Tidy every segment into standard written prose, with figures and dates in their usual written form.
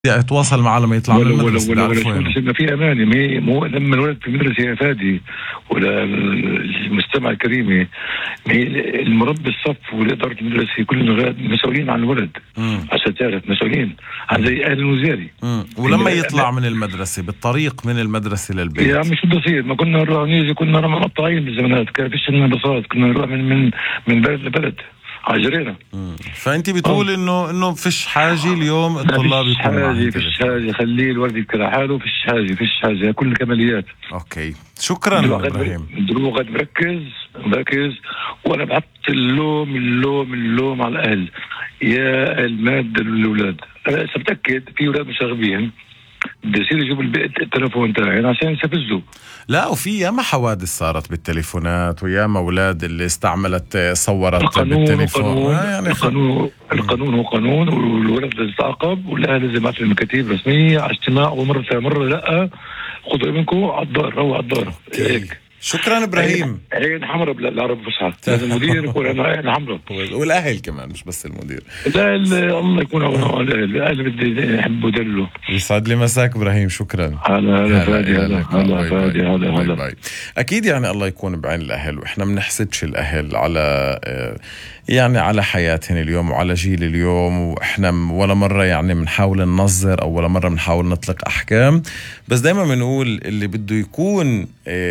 يتواصل معه لما يطلع من المدرسة. ولا في أمانة مو لما الولد في المدرسة يا فادي ولا المستمع الكريم، المربي الصف وإدارة المدرسة كلهم مسؤولين عن الولد عشان تعرف، مسؤولين عن زي أهل الوزاري. ولما يطلع من المدرسة بالطريق من المدرسة للبيت يا مش بده يصير، ما كنا نروح نيجي، كنا مقطعين بالزمانات، كان فيش لنا باصات، كنا نروح من بلد لبلد عجرينا. فأنت بتقول إنه فيش حاجة اليوم الطلاب يكونوا فيش حاجة، خليه الولد يبكي حاله، فيش حاجة كل كماليات. أوكي، شكرا إبراهيم. دروغ مركز وأنا بحط اللوم على الأهل، يا المادة للأولاد. أنا متأكد في أولاد مشاغبين بده يصير يجيبوا التلفون تاعي عشان يستفزوا. لا، وفي ياما حوادث صارت بالتليفونات، وياما أولاد اللي استعملت صورت بالتليفون. القانون هو قانون، والولد لازم يتعاقب، والأهل لازم يعطوا المكاتيب رسمية على اجتماع، ومرة لا خذوا منكم على الدار، روح على الدار هيك. شكرا إبراهيم. عين حمراء بالعرب الفصحى، لازم المدير يكون عنده عين حمراء، والأهل كمان مش بس المدير. الأهل الله يكون عونه، الأهل بدي يحبوا يدلوا. يسعد لي مساك إبراهيم، شكرا. هلا فادي، هلا. أكيد يعني الله يكون بعين الأهل، وإحنا بنحسدش الأهل على يعني على حياتهم اليوم وعلى جيل اليوم، وإحنا ولا مرة يعني بنحاول ننظر أو ولا مرة بنحاول نطلق أحكام، بس دايما بنقول اللي بده يكون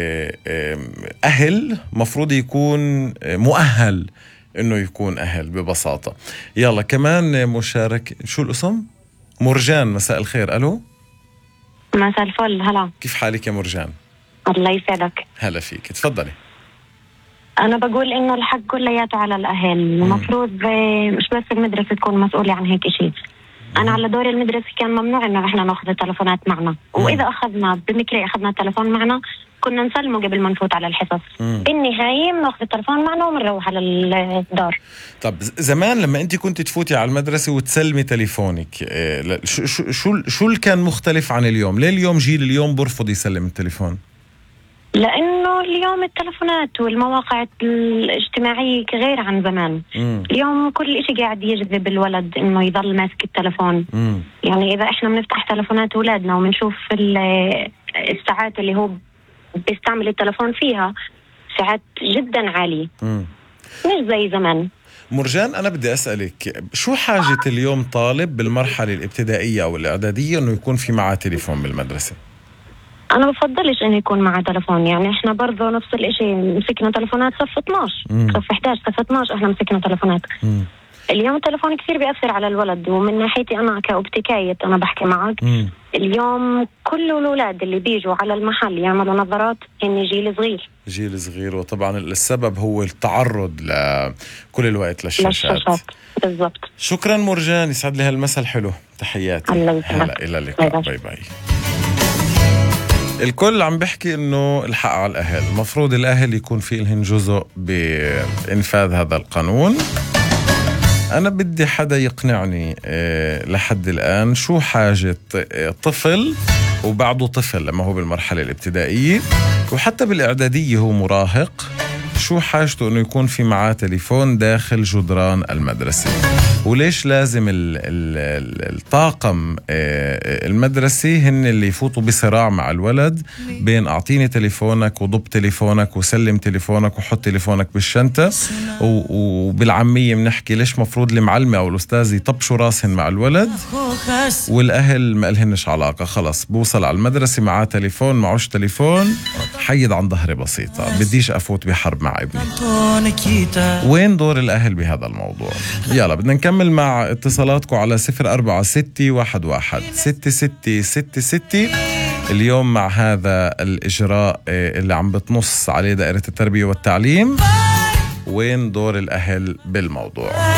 أهل مفروض يكون مؤهل إنه يكون أهل ببساطة. يلا كمان مشارك. شو الاسم؟ مرجان، مساء الخير. ألو، مساء الفل. هلا، كيف حالك يا مرجان؟ الله يسعدك. هلا فيك، تفضلي. أنا بقول إنه الحق كلياته على الأهل، المفروض مش بس المدرسة تكون مسؤولة عن هيك إشي. أنا على دور المدرسة كان ممنوع إنه إحنا نأخذ التلفونات معنا، وإذا أخذنا بمكري أخذنا التلفون معنا كنا نسلمه قبل ما نفوت على الحصص. بالنهاية بنأخذ التلفون معنا وبنروح على الدار. طب زمان لما أنت كنت تفوتي على المدرسة وتسلمي تليفونك، شو اللي كان مختلف عن اليوم؟ ليه اليوم جيل اليوم برفض يسلم التليفون؟ لأنه اليوم التلفونات والمواقع الاجتماعية غير عن زمان. اليوم كل إشي قاعد يجذب الولد إنه يضل ماسك التلفون. يعني إذا إحنا بنفتح تلفونات أولادنا وبنشوف الساعات اللي هو بيستعمل التلفون فيها، ساعات جدا عالية، مش زي زمان. مرجان، أنا بدي أسألك، شو حاجة اليوم طالب بالمرحلة الابتدائية أو الإعدادية إنه يكون في معه تليفون بالمدرسة؟ أنا بفضلش إنه يكون معه تلفون. يعني إحنا برضه نفس الإشي، مسكنا تلفونات صف 12 صف 11 صف 12 إحنا مسكنا تلفونات. اليوم التلفون كثير بيأثر على الولد، ومن ناحيتي أنا كأبتكاية أنا بحكي معك، اليوم كل الأولاد اللي بيجوا على المحل يعملوا نظرات إن جيل صغير، وطبعا السبب هو التعرض لكل الوقت للشاشات. بالضبط. شكرا مرجان، يسعد لي هالمسا الحلو، تحياتي. هلا، إلى اللقاء. باي. الكل عم بحكي إنه الحق على الأهل، مفروض الأهل يكون في لهم جزء بإنفاذ هذا القانون. أنا بدي حدا يقنعني لحد الآن شو حاجة طفل وبعده طفل لما هو بالمرحلة الابتدائية وحتى بالإعدادية هو مراهق، شو حاجته إنه يكون في معاه تليفون داخل جدران المدرسة؟ وليش لازم الطاقم المدرسي هن اللي يفوتوا بصراع مع الولد بين أعطيني تليفونك وضب تليفونك وسلم تليفونك وحط تليفونك بالشنطة؟ وبالعامية بنحكي ليش مفروض المعلمة أو الأستاذ يطبشوا راسهن مع الولد والأهل ما لهنش علاقة؟ خلص بوصل على المدرسة معاه تليفون معوش تليفون، حيد عن ظهري بسيطة، بديش أفوت بحرب مع ابني. وين دور الأهل بهذا الموضوع؟ يلا بدنا نكمل مع اتصالاتكم على 0466116666 اليوم مع هذا الإجراء اللي عم بتنص عليه دائرة التربية والتعليم. وين دور الأهل بالموضوع؟